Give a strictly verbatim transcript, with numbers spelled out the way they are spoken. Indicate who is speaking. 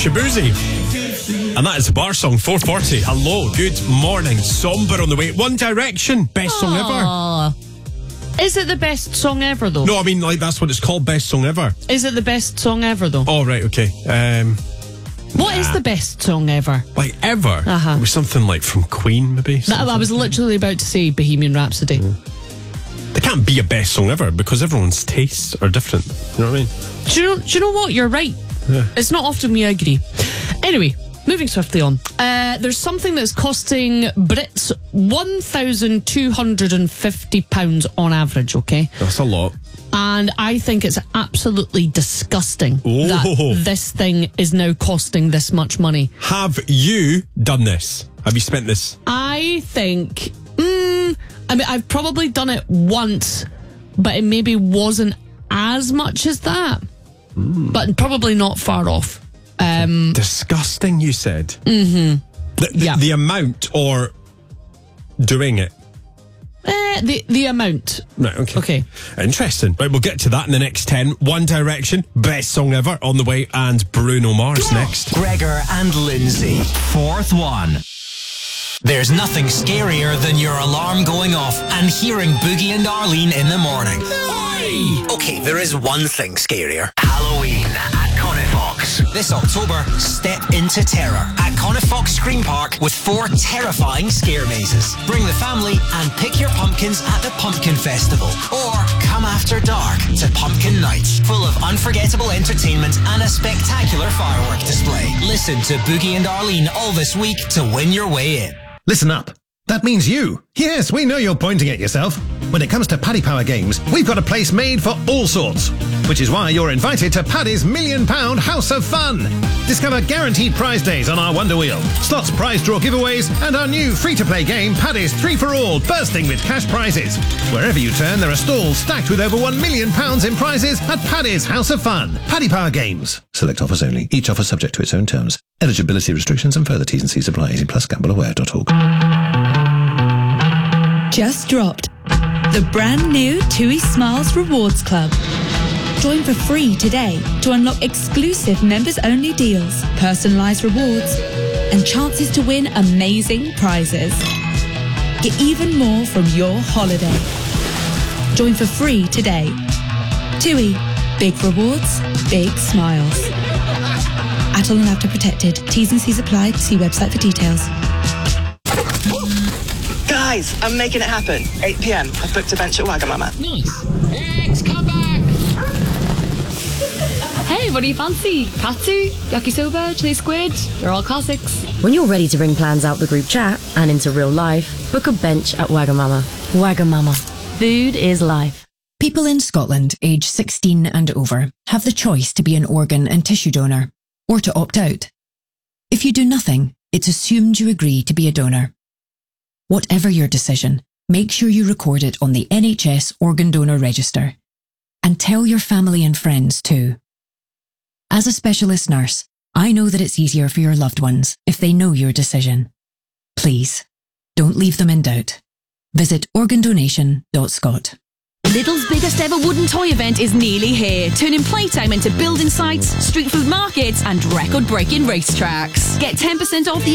Speaker 1: Shabuzi. And that is the bar song, four forty. Hello, good morning. Somber on the way. One Direction, best song ever.
Speaker 2: Is it the best song ever, though?
Speaker 1: No, I mean, like, that's what it's called, best song ever.
Speaker 2: Is it the best song ever, though?
Speaker 1: Oh, right, okay. Um,
Speaker 2: what nah. is the best song ever?
Speaker 1: Like, ever?
Speaker 2: Uh-huh.
Speaker 1: It was something like from Queen, maybe?
Speaker 2: That, I was literally about to say Bohemian Rhapsody.
Speaker 1: Mm. There can't be a best song ever because everyone's tastes are different. You know what I mean?
Speaker 2: Do you know, do you know what? You're right.
Speaker 1: Yeah.
Speaker 2: It's not often we agree. Anyway, moving swiftly on. Uh, there's something that's costing Brits one thousand two hundred fifty pounds on average, okay?
Speaker 1: That's a lot.
Speaker 2: And I think it's absolutely disgusting
Speaker 1: oh.
Speaker 2: that this thing is now costing this much money.
Speaker 1: Have you done this? Have you spent this?
Speaker 2: I think... Mm, I mean, I've probably done it once, but it maybe wasn't as much as that. Mm. But probably not far off. Um,
Speaker 1: Disgusting, you said.
Speaker 2: Mm-hmm.
Speaker 1: The, the,
Speaker 2: yeah.
Speaker 1: the amount or doing it?
Speaker 2: Uh, the the amount.
Speaker 1: Right, okay.
Speaker 2: Okay.
Speaker 1: Interesting. Right, we'll get to that in the next ten. One Direction, best song ever on the way, and Bruno Mars next.
Speaker 3: Gregor and Lindsay, fourth one. There's nothing scarier than your alarm going off and hearing Boogie and Arlene in the morning. Oi! Okay, there is one thing scarier. Halloween at Conifox. This October, step into terror at Conifox Scream Park with four terrifying scare mazes. Bring the family and pick your pumpkins at the Pumpkin Festival. Or come after dark to Pumpkin Night, full of unforgettable entertainment and a spectacular firework display. Listen to Boogie and Arlene all this week to win your way in.
Speaker 4: Listen up. That means you. Yes, we know you're pointing at yourself. When it comes to Paddy Power games, we've got a place made for all sorts. Which is why you're invited to Paddy's Million Pound House of Fun. Discover guaranteed prize days on our Wonder Wheel, slots prize draw giveaways, and our new free-to-play game, Paddy's three for all, bursting with cash prizes. Wherever you turn, there are stalls stacked with over one million pounds in prizes at Paddy's House of Fun. Paddy Power Games. Select offers only. Each offer subject to its own terms. Eligibility restrictions and further T's and C's apply. eighteen plus gamble aware dot org.
Speaker 5: Just dropped the brand new TUI Smiles Rewards Club. Join for free today to unlock exclusive members-only deals, personalised rewards, and chances to win amazing prizes. Get even more from your holiday. Join for free today. TUI. Big rewards, big smiles. Atol and After Protected. T's and C's apply. See website for details.
Speaker 6: Guys, I'm making it happen. eight p.m. I've booked a bench at Wagamama.
Speaker 2: Nice. X, come back.
Speaker 7: Hey, what do you fancy? Katsu, yakisoba, chili squid? They're all classics.
Speaker 8: When you're ready to bring plans out the group chat and into real life, book a bench at Wagamama. Wagamama. Food is life.
Speaker 9: People in Scotland aged sixteen and over have the choice to be an organ and tissue donor, or to opt out. If you do nothing, it's assumed you agree to be a donor. Whatever your decision, make sure you record it on the N H S Organ Donor Register. And tell your family and friends too. As a specialist nurse, I know that it's easier for your loved ones if they know your decision. Please, don't leave them in doubt. Visit organ donation dot scot.
Speaker 7: Lidl's biggest ever wooden toy event is nearly here, turning playtime into building sites, street food markets and record-breaking racetracks. Get ten percent off the